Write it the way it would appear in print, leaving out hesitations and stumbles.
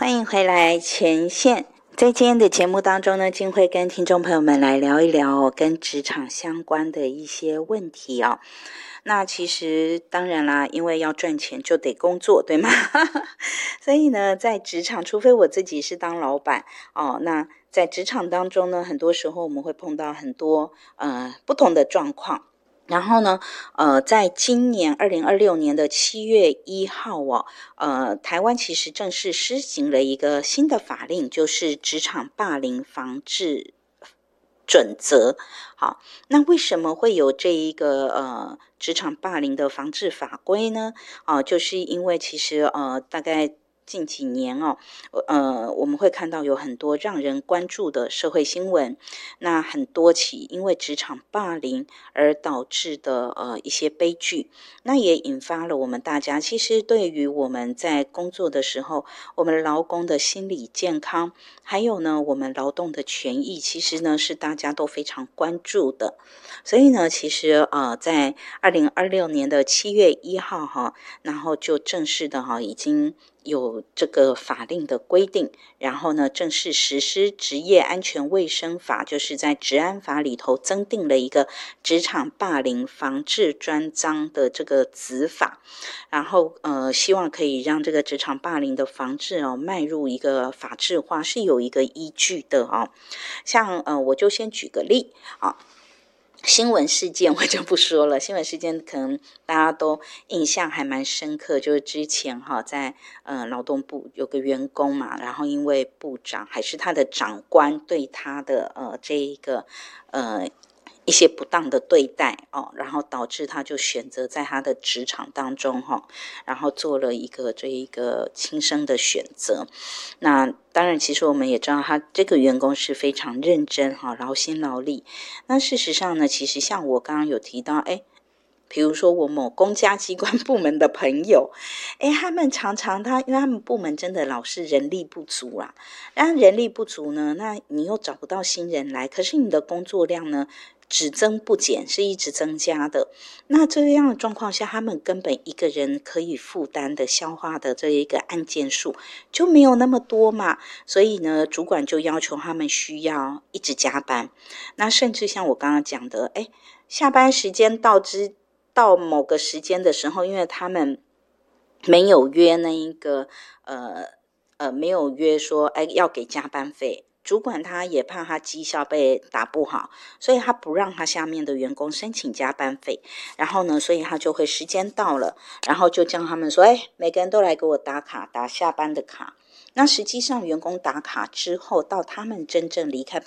欢迎回来前线。在今天的节目当中呢，金会跟听众朋友们来聊一聊跟职场相关的一些问题哦。那其实当然啦，因为要赚钱就得工作，对吗？所以呢，在职场，除非我自己是当老板哦，那在职场当中呢，很多时候我们会碰到很多不同的状况。然后呢，在今年2026年的7月1号哦，台湾其实正式施行了一个新的法令，就是职场霸凌防治准则。好，那为什么会有这一个职场霸凌的防治法规呢？就是因为其实大概近几年我们会看到有很多让人关注的社会新闻，那很多起因为职场霸凌而导致的一些悲剧，那也引发了我们大家其实对于我们在工作的时候，我们劳工的心理健康，还有呢我们劳动的权益，其实呢是大家都非常关注的。所以呢，其实在2026年的7月1号然后就正式的已经有这个法令的规定，然后呢正式实施职业安全卫生法，就是在职安法里头增订了一个职场霸凌防治专章的这个子法，然后希望可以让这个职场霸凌的防治迈入一个法制化，是有一个依据的像我就先举个例新闻事件我就不说了，新闻事件可能大家都印象还蛮深刻，就是之前在劳动部有个员工嘛，然后因为部长还是他的长官对他的这一个一些不当的对待然后导致他就选择在他的职场当中然后做了这一个轻生的选择。那当然其实我们也知道他这个员工是非常认真劳心劳力。那事实上呢，其实像我刚刚有提到比如说我某公家机关部门的朋友他们常常因为他们部门真的老是人力不足啦，然后人力不足呢，那你又找不到新人来，可是你的工作量呢只增不减，是一直增加的。那这样的状况下，他们根本一个人可以负担的消化的这一个案件数就没有那么多嘛，所以呢主管就要求他们需要一直加班。那甚至像我刚刚讲的下班时间到某个时间的时候，因为他们没有约那一个没有约说要给加班费，主管他也怕他绩效被打不好，所以他不让他下面的员工申请加班费。然后呢，所以他就会时间到了，然后就叫他们说每个人都来给我打卡，打下班的卡。那实际上员工打卡之后，到他们真正离开